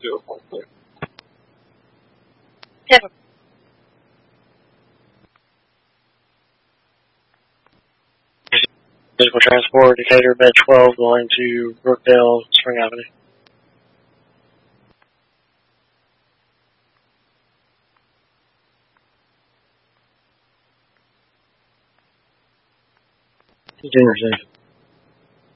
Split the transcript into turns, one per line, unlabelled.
Never.
Physical transport, Decatur, Med 12, going to Brookdale, Spring Avenue. Junior safe.